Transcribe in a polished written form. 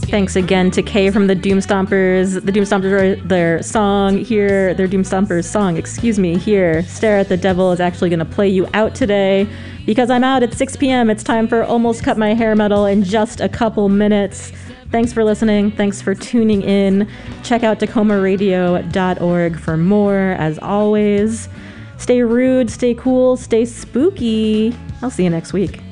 Thanks again to Kay from the Doom Stompers. The Doom Stompers, their Doom Stompers song, here, Stare at the Devil, is actually going to play you out today. Because I'm out at 6 p.m., it's time for Almost Cut My Hair Metal in just a couple minutes. Thanks for listening. Thanks for tuning in. Check out TacomaRadio.org for more, as always. Stay rude, stay cool, stay spooky. I'll see you next week.